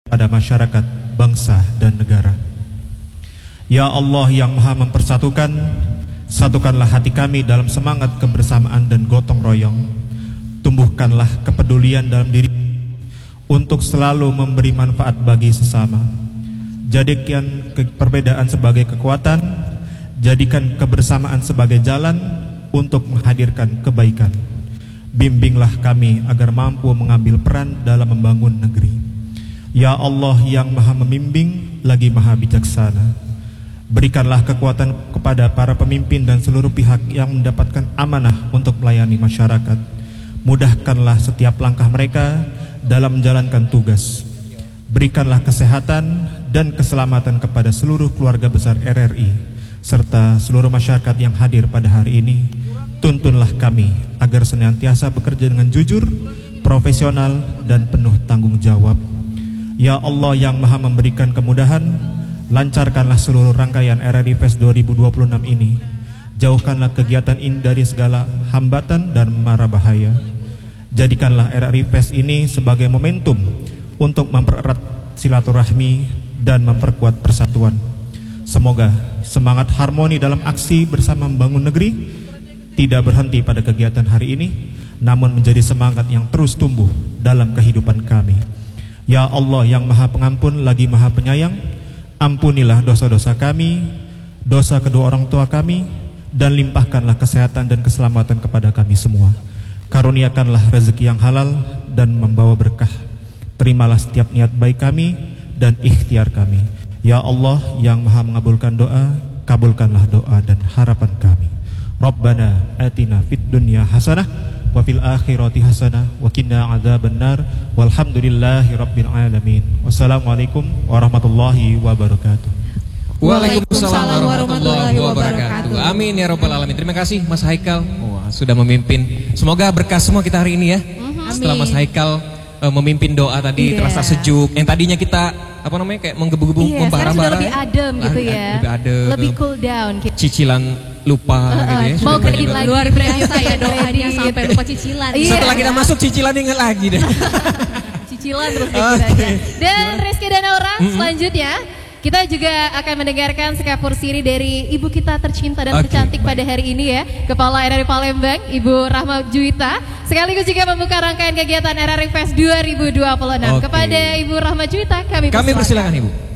pada masyarakat, bangsa, dan negara. Ya Allah yang Maha mempersatukan, satukanlah hati kami dalam semangat kebersamaan dan gotong royong. Tumbuhkanlah kepedulian dalam diri untuk selalu memberi manfaat bagi sesama. Jadikan perbedaan sebagai kekuatan, jadikan kebersamaan sebagai jalan untuk menghadirkan kebaikan. Bimbinglah kami agar mampu mengambil peran dalam membangun negeri. Ya Allah yang Maha membimbing lagi Maha bijaksana, berikanlah kekuatan kepada para pemimpin dan seluruh pihak yang mendapatkan amanah untuk melayani masyarakat. Mudahkanlah setiap langkah mereka dalam menjalankan tugas. Berikanlah kesehatan dan keselamatan kepada seluruh keluarga besar RRI serta seluruh masyarakat yang hadir pada hari ini. Tuntunlah kami agar senantiasa bekerja dengan jujur, profesional, dan penuh tanggung jawab. Ya Allah yang Maha memberikan kemudahan, lancarkanlah seluruh rangkaian RRI Fest 2026 ini. Jauhkanlah kegiatan ini dari segala hambatan dan mara bahaya. Jadikanlah RRI Fest ini sebagai momentum untuk mempererat silaturahmi dan memperkuat persatuan. Semoga semangat harmoni dalam aksi bersama membangun negeri tidak berhenti pada kegiatan hari ini, namun menjadi semangat yang terus tumbuh dalam kehidupan kami. Ya Allah yang Maha Pengampun lagi Maha Penyayang, ampunilah dosa-dosa kami, dosa kedua orang tua kami, dan limpahkanlah kesehatan dan keselamatan kepada kami semua. Karuniakanlah rezeki yang halal dan membawa berkah. Terimalah setiap niat baik kami dan ikhtiar kami. Ya Allah yang Maha mengabulkan doa, kabulkanlah doa dan harapan kami. Rabbana atina fid dunya hasanah wa fil akhirati hasanah wa qina adzabannar walhamdulillahi rabbil alamin. Wassalamualaikum warahmatullahi wabarakatuh. Waalaikumsalam warahmatullahi wabarakatuh. Amin ya rabbal alamin. Terima kasih Mas Haikal. Sudah memimpin. Semoga berkah semua kita hari ini ya. Setelah Mas Haikal memimpin doa tadi terasa sejuk. Yang tadinya kita kayak menggebu-gebu membara-bara. Lebih adem gitu ya. Lebih adem. Lebih cool down. Cicilan lupa gitu ya. Mau kredit lagi. Luar biasa ya doanya sampai lupa cicilan. Setelah kita masuk cicilan ingat lagi deh. Cicilan terus aja. Dan Rizky dan Aura selanjutnya kita juga akan mendengarkan sekapur siri dari ibu kita tercinta dan tercantik pada hari ini ya, Kepala RRI Palembang, Ibu Rahma Juwita, sekaligus juga membuka rangkaian kegiatan RRI Fest 2026. Kepada Ibu Rahma Juwita kami persilakan Ibu.